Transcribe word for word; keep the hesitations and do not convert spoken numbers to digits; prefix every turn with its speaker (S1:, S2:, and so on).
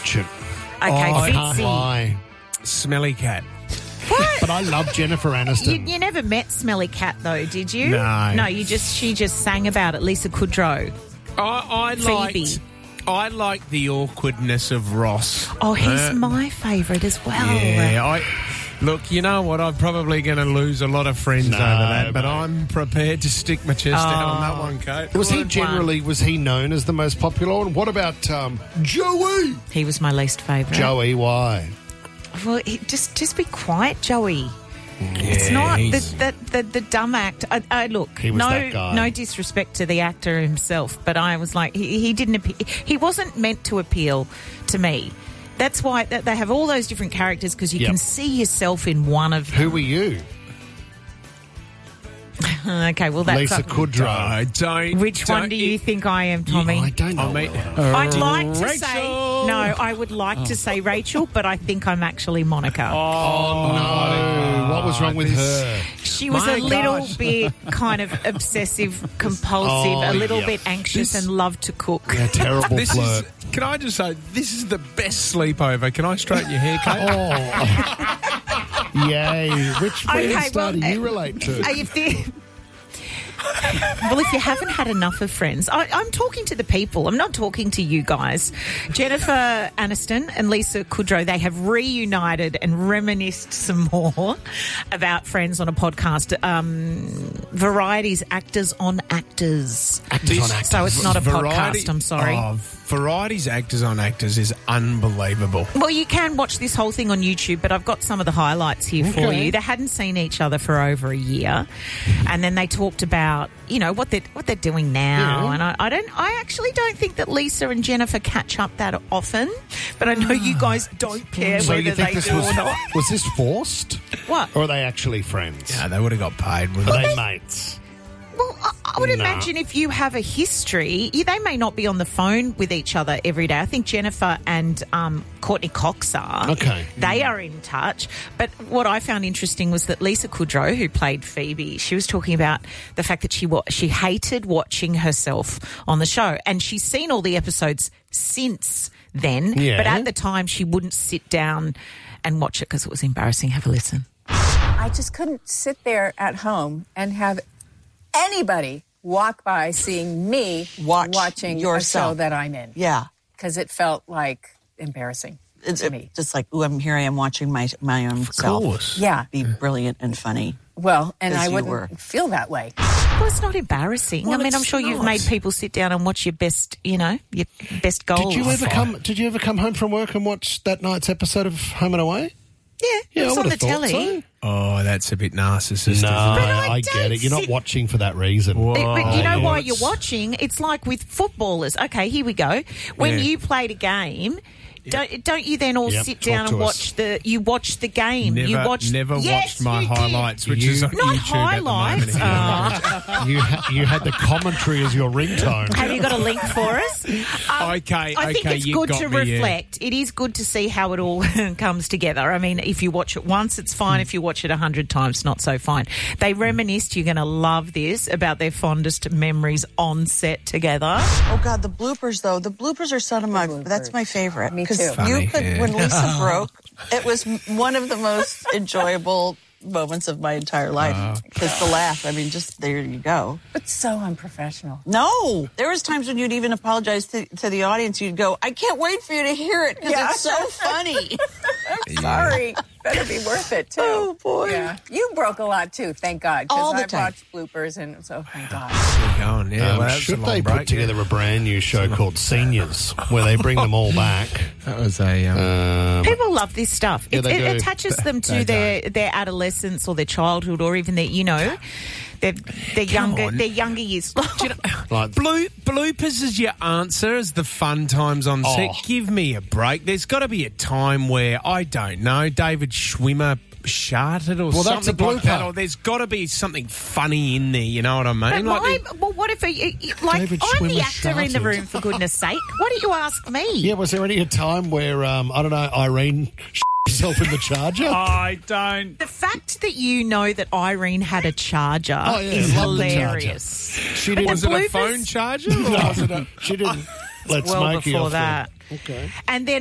S1: watch it.
S2: Okay,
S1: oh, I can't
S2: Fitzy.
S1: lie.
S3: Smelly cat.
S2: What?
S1: But I love Jennifer Aniston.
S2: You, you never met Smelly Cat, though, did you?
S3: No.
S2: No, you just she just sang about it. Lisa Kudrow.
S3: I, I
S2: Phoebe.
S3: liked. I like the awkwardness of Ross.
S2: Oh, he's
S3: Uh,
S2: my favourite as well.
S3: Yeah, I look. You know what? I'm probably going to lose a lot of friends
S1: No,
S3: over that, but
S1: mate.
S3: I'm prepared to stick my chest out on that one, Kate.
S1: Was he
S2: Good
S1: generally, was he known as the most popular one? What about um, Joey?
S2: He was my least favourite.
S1: Joey, why?
S2: Well, he, just just be quiet, Joey.
S3: Yeah,
S2: It's not the,
S3: he's-
S2: the, the, the dumb act. I, I look,
S1: He was
S2: no
S1: that guy.
S2: no disrespect to the actor himself, but I was like, he, he didn't appeal, he wasn't meant to appeal to me. That's why th- they have all those different characters because you
S1: Yep.
S2: can see yourself in one of them.
S1: Who were you?
S2: Okay, well that's
S1: Lisa
S2: up-
S1: Kudrow.
S3: I don't.
S2: Which
S3: don't,
S2: one do you think I am, Tommy?
S1: I don't know.
S3: I mean,
S2: I'd like to
S3: Rachel.
S2: say no. I would like to say Rachel, but I think I'm actually Monica.
S1: Oh, no. What was wrong with her?
S2: She was
S3: My
S2: a little
S3: gosh.
S2: bit kind of obsessive, compulsive,
S1: Oh,
S2: a little
S1: yeah.
S2: bit anxious,
S3: This-
S2: and loved to cook.
S1: Yeah, terrible
S3: This
S1: flirt.
S3: is. Can I just say this is the best sleepover? Can I straighten your hair, Kate?
S1: Oh. Yay. Which
S2: Okay,
S1: friend star
S2: well,
S1: do you
S2: uh,
S1: relate to?
S2: Uh, if the- well, if you haven't had enough of Friends, I, I'm talking to the people. I'm not talking to you guys. Jennifer Aniston and Lisa Kudrow, they have reunited and reminisced some more about Friends on a podcast. Um, Variety's Actors on Actors.
S1: Actors on actors.
S2: So it's not a
S3: Variety-
S2: podcast, I'm sorry.
S3: Oh, Variety's Actors on Actors is unbelievable.
S2: Well, you can watch this whole thing on YouTube, but I've got some of the highlights here for
S1: Okay.
S2: you. They hadn't seen each other for over a year, and then they talked about, you know, what they're what they're doing now.
S1: Yeah.
S2: And I, I don't, I actually don't think that Lisa and Jennifer catch up that often, but I know you guys don't care
S1: So
S2: whether
S1: you think
S2: they
S1: this
S2: do
S1: was,
S2: or not.
S1: was this forced?
S2: What?
S1: Or are they actually friends?
S3: Yeah, they would have got paid. Wouldn't
S1: Are
S3: they?
S1: they mates?
S2: Well, I, I would
S1: Nah.
S2: imagine if you have a history, you, they may not be on the phone with each other every day. I think Jennifer and um, Courtney Cox are.
S1: Okay.
S2: They are in touch. But what I found interesting was that Lisa Kudrow, who played Phoebe, she was talking about the fact that she wa- she hated watching herself on the show. And she's seen all the episodes since then.
S1: Yeah.
S2: But at the time, she wouldn't sit down and watch it because it was embarrassing. Have a listen.
S4: I just couldn't sit there at home and have anybody walk by seeing me
S5: Watch
S4: watching
S5: yourself.
S4: a show that I'm in.
S5: Yeah.
S4: Because it felt like embarrassing
S5: It's
S4: to
S5: it-
S4: me.
S5: just like, ooh, I'm here I am watching my my own self.
S3: course.
S4: Yeah.
S5: Be brilliant and funny.
S4: Well, and
S5: 'Cause
S4: I
S5: you
S4: wouldn't
S5: were.
S4: feel that way.
S2: Well, it's not embarrassing.
S3: Well,
S2: I mean, I'm
S3: it's
S2: sure you've
S3: not.
S2: made people sit down and watch your best, you know, your best goals.
S1: Did you ever come? Did you ever come home from work and watch that night's episode of Home and Away?
S2: Yeah,
S1: Yeah,
S2: it was
S1: I
S2: on the
S1: would've thought
S2: telly.
S1: so.
S3: Oh, that's a bit narcissistic.
S1: No,
S3: isn't it?
S1: I, I
S2: don't
S1: get it. You're not
S2: sit-
S1: watching for that reason.
S3: Whoa.
S2: It- but you know
S3: Oh,
S2: why
S3: it's-
S2: you're watching? It's like with footballers. Okay, here we go. When
S3: Yeah.
S2: you played a game, don't don't you then all
S1: Yep,
S2: sit
S1: talk
S2: down
S1: to
S2: and
S1: us.
S2: watch the? You watch the game.
S3: Never,
S2: you watch.
S3: never
S2: Yes,
S3: watched my
S2: you did.
S3: highlights, which
S1: You-
S3: is on
S2: Not
S3: YouTube
S2: highlights.
S3: at the moment.
S2: Oh.
S1: You ha- you had the commentary as your ringtone.
S2: Have you got a link for us? Um,
S3: Okay,
S2: I think
S3: okay,
S2: it's
S3: you
S2: good
S3: got
S2: to
S3: me, yeah.
S2: reflect. It is good to see how it all comes together. I mean, if you watch it once, it's fine. If you watch it a hundred times, not so fine. They reminisced, you're going to love this, about their fondest memories on set together.
S5: Oh God, the bloopers though. The bloopers are some of my. That's my favorite.
S4: Me
S5: 'Cause
S4: too.
S5: You
S3: Funny,
S5: could
S3: yeah.
S5: when Lisa broke. It was m- one of the most enjoyable moments of my entire life. Because the laugh. I mean, just there you go.
S4: It's so unprofessional.
S5: No, there was times when you'd even apologize to, to the audience. You'd go, "I can't wait for you to hear it because
S4: Yeah.
S5: it's so funny."
S4: Sorry. Better be worth it, too.
S5: Oh, boy.
S4: Yeah. You broke a lot, too, thank God.
S5: All
S4: Because
S5: the
S4: I've
S5: time.
S4: watched bloopers, and so thank God.
S3: Keep going, yeah.
S1: Um,
S3: well, that was a
S1: should
S3: long
S1: they
S3: break,
S1: put together a brand new show called Seniors, where they bring them all back?
S3: yeah. That was a. Um,
S1: Um,
S2: People love this stuff.
S1: Yeah,
S2: it,
S1: they
S2: it
S1: do.
S2: attaches them
S3: They
S2: to their, their adolescence or their childhood or even their, you know, their their younger
S3: on.
S2: their younger years.
S1: like,
S3: Blue, bloopers is your answer as the fun times on set.
S1: Oh.
S3: Give me a break. There's got to be a time where, I don't know, David Schwimmer sharted or
S1: Well, that's
S3: something
S1: a
S3: like that.
S1: blooper.
S3: Or there's got to be something funny in there, you know what I
S2: But
S3: mean?
S2: my,
S3: Like,
S2: well, what if, a, like,
S1: David
S2: I'm the
S1: Schwimmer
S2: actor in the
S1: shouted.
S2: room, for goodness sake. Why don't you ask me?
S1: yeah, was there any a time where, um, I don't know, Irene herself in the charger?
S3: I don't.
S2: The fact that you know that Irene had a charger
S1: Oh, yeah,
S2: is
S1: love the charger.
S2: hilarious.
S1: She
S2: But
S1: didn't.
S2: the
S3: Was it a
S2: bloopers-
S3: phone charger? Or
S1: No,
S3: was it a...
S1: she didn't let
S2: Well
S1: Smokey
S2: before
S1: off
S2: that.
S1: the- Okay.
S2: And then